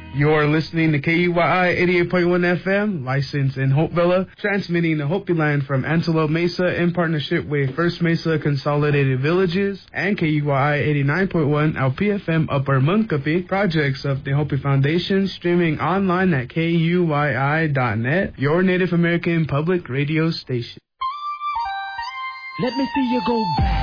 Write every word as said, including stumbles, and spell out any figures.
You're listening to K U Y I eighty-eight point one F M, licensed in Hopevilla, transmitting the Hopi line from Antelope Mesa in partnership with First Mesa Consolidated Villages and K U Y I eighty-nine point one L P F M Upper Munkapi, projects of the Hopi Foundation, streaming online at K U Y I dot net, your Native American public radio station. Let me see you go back.